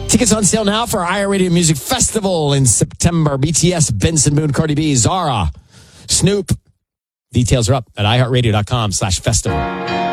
Tickets on sale now for iHeartRadio Music Festival in September. BTS, Benson Boone, Cardi B, Zara, Snoop. Details are up at iHeartRadio.com/festival.